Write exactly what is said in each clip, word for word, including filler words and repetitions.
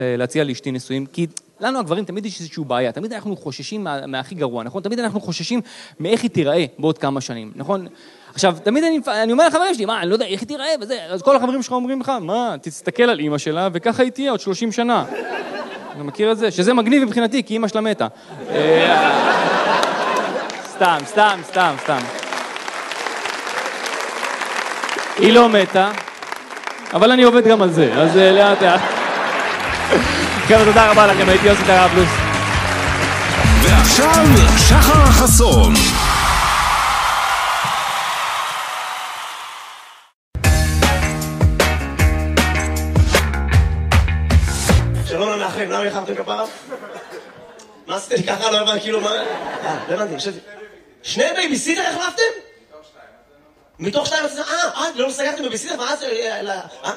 להציע לאשתי נישואים, כי לנו הגברים תמיד יש איזושהי בעיה, תמיד אנחנו חוששים מה, מהכי גרוע, נכון? תמיד אנחנו חוששים מאיך היא תיראה בעוד כמה שנים, נכון? עכשיו, תמיד אני, אני אומר לחברים שלי, מה, אני לא יודע, איך היא תיראה וזה, אז כל החברים שלך אומרים לך, מה, תסתכל על אמא שלה וככה היא תהיה עוד שלושים שנה. אני מכיר את זה, שזה מגניב מבחינתי, כי אמא שלה מתה. סתם, סתם, סתם, סתם. היא לא מתה, אבל אני עובד גם על זה, אז לאט לאט. חבר'ה, תודה רבה לכם, הייתי יוסי טרה פלוס. ועכשיו שחר חסון. שלום למאחרים, למה יחמתם כפרה? מה עשיתי ככה? לא הבנתי, כאילו מה... אה, לא הבנתי, חשבתי... שני בייביסיטר החלפתם? מתוך שתיים. מתוך שתיים? אה, אה, לא סגרתם בייביסיטר? מה זה... אה?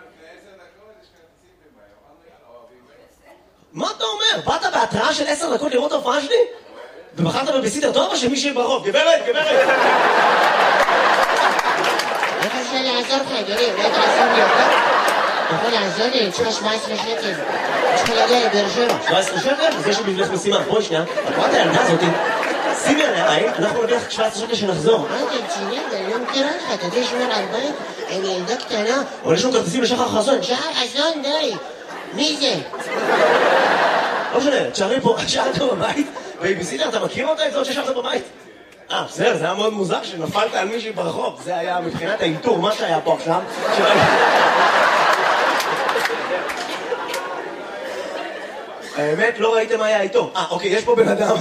מה אתה אומר? באת בהתראה של עשר דקות לראות ההופעה שלי? ובחרת בבייביסיטר טוב או שמישהי ברחוב? גברת, גברת! איך אפשר לעזור לך, אדוני? אולי תעזור לי אותה? אתה יכול לעזור לי? יש לך שבע עשרה שקל. יש לך להגיע לבאר שבע. שבע עשרה שקל? אז יש לי בבנך משימה. בואי שנייה. את רואה את הילדה הזאתי? שימי עליה עין, אנחנו נביא לך שבע עשרה שקל שנחזור. מה אתה רציני? אני לא מכירה לך. אתה יודע שומר על בית? אני ילדה קטנה. אבל יש לנו כרטיסים לשחר חסון. שחר חסון, די. מי זה? לא משנה, תשארי פה, שאלת בבית, בייביסיטר, אתה מכיר אותה? את זאת ששארת בבית? אה, בסדר, זה היה מאוד מוזר שנפלת על מישהי ברחוב. זה היה מבחינת האינטור, מה שהיה פה עכשיו. האמת, לא ראיתם מה היה איתו. אה, אוקיי, יש פה בן אדם.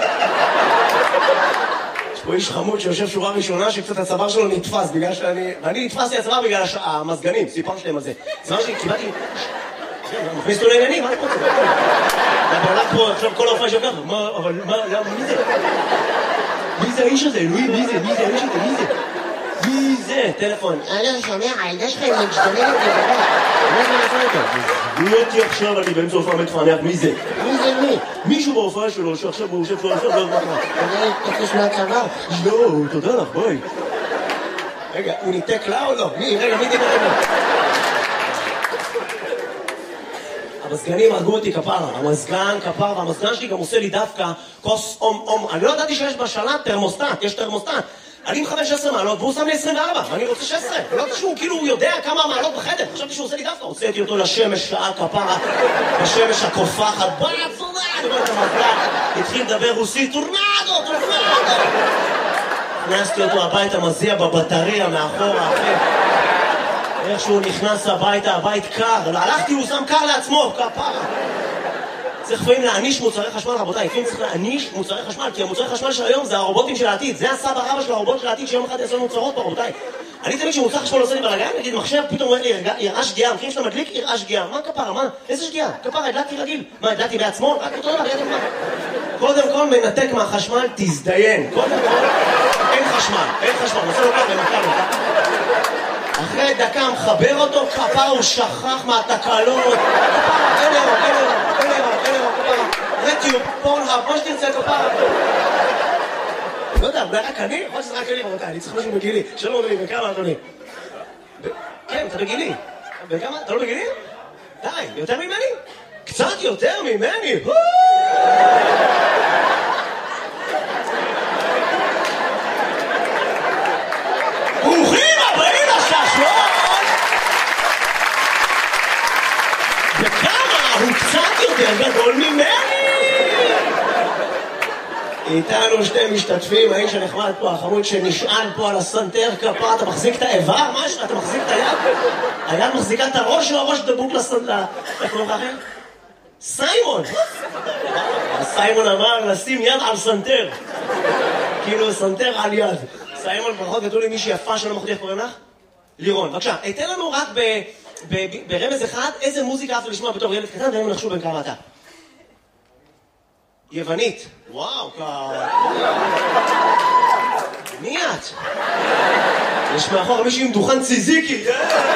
יש פה איש חמוד שיושב שורה ראשונה שקצת הצוואר שלו נתפס בגלל שאני... אני נתפסתי הצוואר בגלל המזגנים, סיפרתי להם על זה. זה מה שקיבלתי... מכניס אותו לעניינים, מה אני רוצה? אתה הולך פה עכשיו כל ההופעה שלך, מה, אבל מה, מי זה? מי זה האיש הזה? אלוהים, מי זה? מי זה האיש הזה? מי זה? מי זה? טלפון. אני שומע, הילדה שלך היא משתוללת לגבי. מה זה נעשה אותה? מי אותי עכשיו, אני באמצע הופעה מתפענח, מי זה? מי זה מי? מישהו בהופעה שלו, שעכשיו הוא יושב פה, עכשיו לא יודע מה. אתה תכניס מהצוואר. לא, תודה לך, בואי. רגע, הוא ניתק לה או לא? מי? רגע, מי דיבר אליו? המזגנים הרגו אותי כפרה, המזגן כפרה, והמזגן שלי גם עושה לי דווקא כוס אום אום. אני לא ידעתי שיש בשלט תרמוסטט, יש תרמוסטט. אני מכוון שש עשרה מעלות והוא שם לי עשרים וארבע, ואני רוצה שש עשרה. לא יודעת שהוא כאילו יודע כמה מעלות בחדר, חשבתי שהוא עושה לי דווקא. הוצאתי אותו לשמש שעה כפרה, בשמש הקופחת, בצורה, אני רואה את המזגן, התחיל לדבר רוסית, טורנדו, טורנדו. הכנסתי אותו הביתה, מזיע בבטריה מאחורה, אחרי. איך שהוא נכנס הביתה, הבית קר, הלכתי, הוא שם קר לעצמו, כפרה. צריך לפעמים להעניש מוצרי חשמל, רבותיי, לפעמים צריך להעניש מוצרי חשמל, כי המוצרי חשמל של היום זה הרובוטים של העתיד, זה הסבא רבא של הרובוט של העתיד שיום אחד יעשו מוצרות פה, רבותיי. אני תמיד שמוצר חשמל עושה לי בלגן, נגיד מחשב, פתאום אומר לי, יראה שגיאה, מכירים שאתה מדליק, יראה שגיאה, מה כפרה, מה? איזה שגיאה? כפרה, הדלקתי רגיל. מה, הדלקתי בעצמו? רק אותו דבר, ידעתי מה. קודם כל מנתק מהחשמל, תזדיין. קודם כל, אין חשמל, אין חשמל, נעשה לו ככה, נתקע לו. אחרי דקה מחבר אותו, כפרה הוא שכח מהתקלות. כפרה, אין אירו, אין אירו, אין אירו, אין אירו, כפרה. רטיוב, פורנהאב, מה שתרצה, כפרה. לא יודע, אולי רק אני? יכול שזה רק אני, רבותיי, אני צריך משהו בגילי. שלום אדוני, וכמה אדוני? כן, אתה בגילי. וכמה? אתה לא בגילי? די, יותר ממני? קצת יותר ממני! ברוכים הבאים לששון! וכמה הוא קצת יותר גדול ממני! איתנו שתי משתתפים, האיש הנחמד פה, החמוד שנשען פה על הסנטר כפרה, אתה מחזיק את האיבר? משהו? אתה מחזיק את היד? היד מחזיקה את הראש או הראש דבוק לסנטר? איך קוראים לך אחר? סיימון! סיימון אמר לשים יד על סנטר. כאילו סנטר על יד. סיימון פחות גדול לי מישהי יפה שלא מחודי, איך קוראים לך? לירון. בבקשה, אתן לנו רק ברמז אחד איזה מוזיקה אהבת לשמוע בתור ילד קטן, והם נחשו בין כמה אתה. יוונית. וואו, ככה. מי את? יש מאחור מישהו עם דוכן ציזיקי.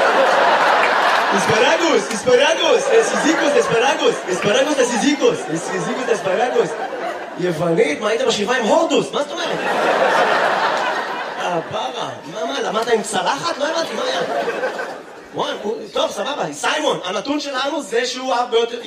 אספרגוס, אספרגוס, סיזיקוס, אספרגוס, אספרגוס לסיזיקוס, סיזיקוס אספרגוס. יוונית, מה היית בשבעה עם הורדוס? מה זאת אומרת? אה, פרה. מה, מה, למדת עם צלחת? לא הבנתי, מה היה? וואי, טוב, סבבה, סיימון, הנתון שלנו זה שהוא הרבה יותר...